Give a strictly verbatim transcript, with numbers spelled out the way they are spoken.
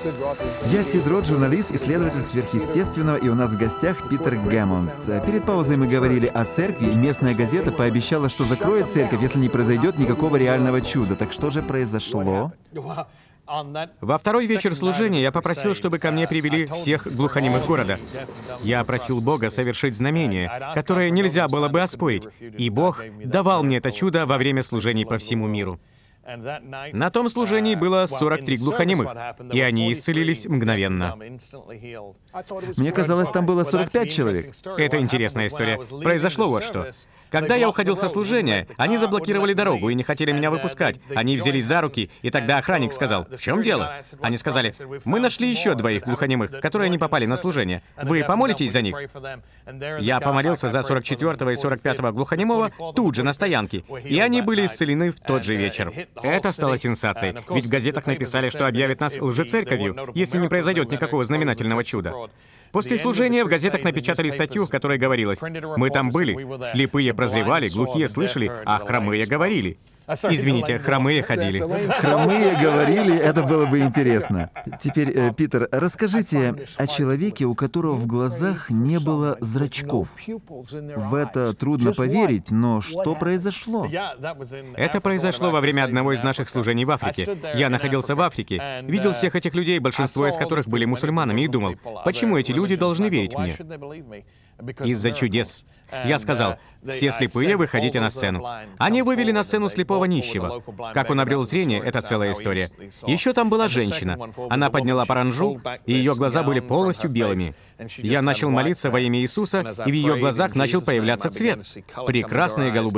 Я Сид Рот, журналист, исследователь сверхъестественного, и у нас в гостях Питер Гэммонс. Перед паузой мы говорили о церкви, и местная газета пообещала, что закроет церковь, если не произойдет никакого реального чуда. Так что же произошло? Во второй вечер служения я попросил, чтобы ко мне привели всех глухонемых города. Я просил Бога совершить знамение, которое нельзя было бы оспорить, и Бог давал мне это чудо во время служений по всему миру. На том служении было сорок три глухонемых, и они исцелились мгновенно. Мне казалось, там было сорок пять человек. Это интересная история. Произошло вот что. Когда я уходил со служения, они заблокировали дорогу и не хотели меня выпускать. Они взялись за руки, и тогда охранник сказал: «В чем дело?» Они сказали: «Мы нашли еще двоих глухонемых, которые не попали на служение. Вы помолитесь за них?» Я помолился за сорок четвёртого и сорок пятого глухонемого тут же на стоянке, и они были исцелены в тот же вечер. Это стало сенсацией, ведь в газетах написали, что объявят нас лжецерковью, если не произойдет никакого знаменательного чуда. После служения в газетах напечатали статью, в которой говорилось: «Мы там были, слепые прозревали, глухие слышали, а хромые говорили». Извините, хромые ходили. Хромые говорили, это было бы интересно. Теперь, э, Питер, расскажите о человеке, у которого в глазах не было зрачков. В это трудно поверить, но что произошло? Это произошло во время одного из наших служений в Африке. Я находился в Африке, видел всех этих людей, большинство из которых были мусульманами, и думал: почему эти люди должны верить мне? Из-за чудес. Я сказал: все слепые, выходите на сцену. Они вывели на сцену слепого нищего. Как он обрел зрение, это целая история. Еще там была женщина. Она подняла паранджу, и ее глаза были полностью белыми. Я начал молиться во имя Иисуса, и в ее глазах начал появляться цвет. Прекрасные голубые